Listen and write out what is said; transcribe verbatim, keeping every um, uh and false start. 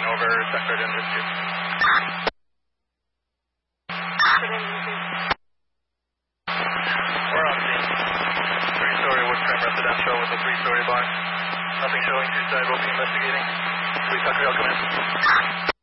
over, Tucker in this two. We're on scene. Three-story wood frame residential with a three-story barn. Nothing showing two side, we'll be investigating. Three Tucker, I'll come in.